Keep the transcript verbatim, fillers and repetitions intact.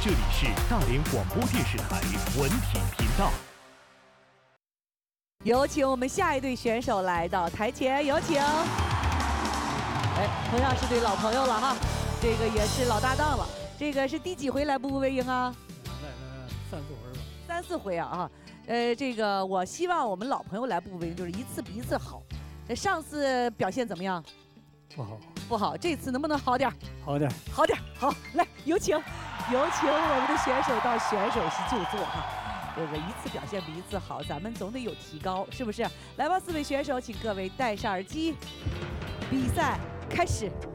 这里是大连广播电视台文体频道。 有请我们下一队选手来到台前，有请。哎，同样是对老朋友了哈，这个也是老搭档了。这个是第几回来步步为营啊？ 来了三四回吧。 三四回啊啊！呃，这个我希望我们老朋友来步步为营，就是一次比一次好。上次表现怎么样？ 不好， 不好。这次能不能好点？ 好点， 好点。好，来有请，有请我们的选手到选手席就坐哈。这个一次表现比一次好，咱们总得有提高，是不是？来吧，四位选手，请各位戴上耳机，比赛开始。